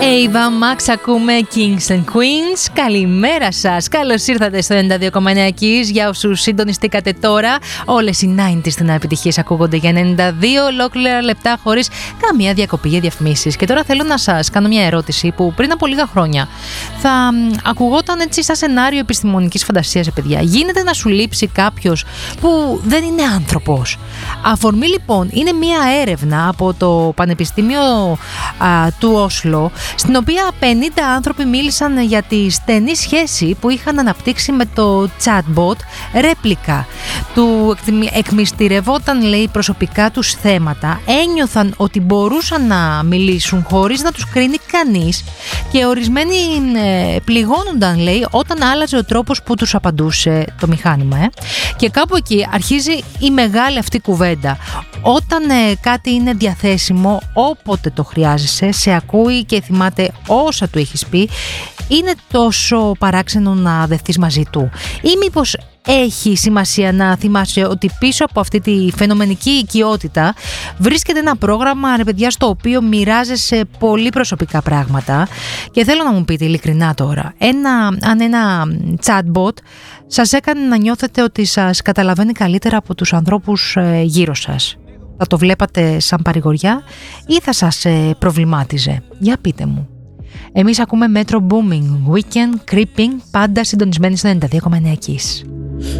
Ava Max, ακούμε Kings and Queens. Καλημέρα σας. Καλώς ήρθατε στο 92,9 Kiss. Για όσους συντονιστήκατε τώρα, όλες οι 90's στην επιτυχίες ακούγονται για 92 ολόκληρα λεπτά χωρίς καμία διακοπή για διαφημίσεις. Και τώρα θέλω να σας κάνω μια ερώτηση που πριν από λίγα χρόνια θα ακουγόταν έτσι σαν σενάριο επιστημονικής φαντασίας, παιδιά. Γίνεται να σου λείψει κάποιος που δεν είναι άνθρωπος? Αφορμή λοιπόν είναι μια έρευνα από το Πανεπιστήμιο του Όσλο, στην οποία 50 άνθρωποι μίλησαν για τη στενή σχέση που είχαν αναπτύξει με το chatbot Replika. Του εκμυστηρευόταν, λέει, προσωπικά τους θέματα, ένιωθαν ότι μπορούσαν να μιλήσουν χωρίς να τους κρίνει κανείς και ορισμένοι πληγώνονταν, λέει, όταν άλλαζε ο τρόπος που τους απαντούσε το μηχάνημα. Και κάπου εκεί αρχίζει η μεγάλη αυτή κουβέντα. Όταν κάτι είναι διαθέσιμο όποτε το χρειάζεσαι, σε ακούει και θυμάται όσα του έχεις πει, είναι τόσο παράξενο να δεχτείς μαζί του? Ή μήπως έχει σημασία να θυμάσαι ότι πίσω από αυτή τη φαινομενική οικειότητα βρίσκεται ένα πρόγραμμα, ρε παιδιά, στο οποίο μοιράζεσαι πολύ προσωπικά πράγματα? Και θέλω να μου πείτε ειλικρινά τώρα, αν ένα chatbot σας έκανε να νιώθετε ότι σας καταλαβαίνει καλύτερα από τους ανθρώπους γύρω σας, θα το βλέπατε σαν παρηγοριά ή θα σας προβλημάτιζε? Για πείτε μου. Εμείς ακούμε Metro Booming, Weekend, Creeping, πάντα συντονισμένοι στο 92,9 Kiss.